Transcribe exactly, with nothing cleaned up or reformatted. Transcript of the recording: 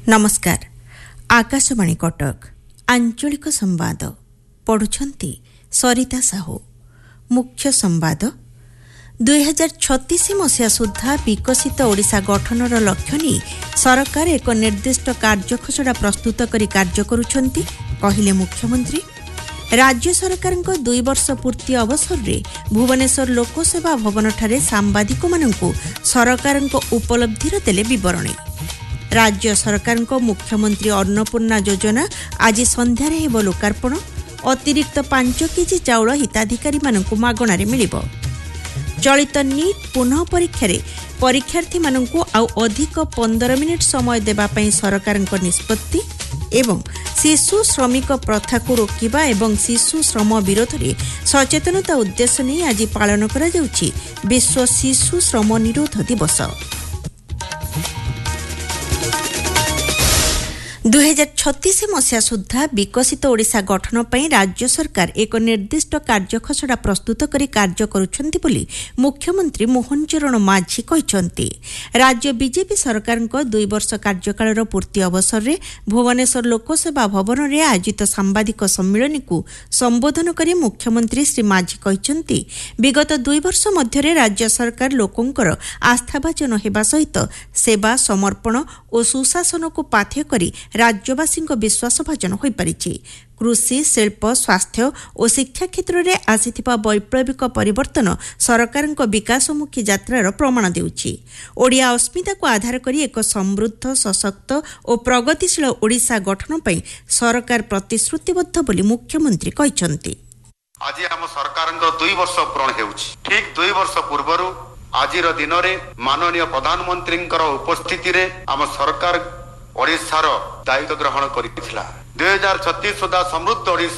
नमस्कार। आकाशवाणी कटक आंचलिक संवाद पढ़ुछंती सरिता साहू। मुख्य संवाद दुई हजार छत्तीस मसीहा सुधा विकसित ओडिशा गठनर लक्ष्य नहीं सरकार एक निर्दिष्ट कार्यखसड़ा प्रस्तुत करी कार्य करुछंती कहिले मुख्यमंत्री। राज्य सरकार दुई वर्ष पूर्ति अवसर रे भुवनेश्वर लोकसेवा भवन ठारे सांबादिक मानंकु सरकार उपलब्धिर देले विवरणी। राज्य सरकार मुख्यमंत्री अन्नपूर्णा योजना आज संध्यार हेब लोकार्पण। अतिरिक्त पांच केजी चाउल हिताधिकारी मानंकु मागणारे मिलिब। चलित नीट पुनः परीक्षा रे परीक्षार्थी मानंकु आउ अधिक पंद्रह मिनिट समय देबा पई सरकार निष्पत्ति एवं शिशु श्रमिक प्रथा को रोकिबा एवं शिशु श्रम विरोध में सचेतनता उद्देश्य नहीं आज पालन करा जाउछि विश्व शिशु श्रम निरोध दिवस। दुई हजार छत्तीस मसीहा सुधा विकसित ओडिशा गठन पर राज्य सरकार एक निर्दिष्ट कार्यखसड़ा प्रस्तुत करी कार्य करुछंती बोली मुख्यमंत्री मोहन चरण माझी कहिसंती। राज्य बीजेपी सरकार दुई वर्ष कार्यकाल पूर्ति अवसर रे भुवनेश्वर लोकसेवा भवन में आयोजित सांबादिक सम्मेलन को संबोधन करी मुख्यमंत्री श्री माझी कहिसंती विगत दुई वर्ष मध्य राज्य सरकार लोकंकर आस्थाभाजन हेबा सहित सेवा समर्पण और सुशासन को पाथ्य करी राज्यवासी विश्वास भाजन हो पारिछि। कृषि शिल्प स्वास्थ्य और शिक्षा क्षेत्र में आसिथिबा वैप्लविक परिवर्तन सरकार विकासमुखी यात्रार प्रमाण देउछि। ओडिया अस्मिता को आधार करी एक समृद्ध सशक्त और प्रगतिशील ओडिशा गठन पई सरकार प्रतिश्रुतिबद्ध बोली मुख्यमंत्री कहिसंती। आज आम सरकार दुई वर्ष पूर्ण हेउछि। ठीक दुई वर्ष पूर्वरु आजिर दिन रे माननीय प्रधानमंत्री उपस्थिति रे आम सरकार ओडिशार दायित्व ग्रहण करिथिला। दुई हजार छत्तीस सुधा समृद्ध ओडिशा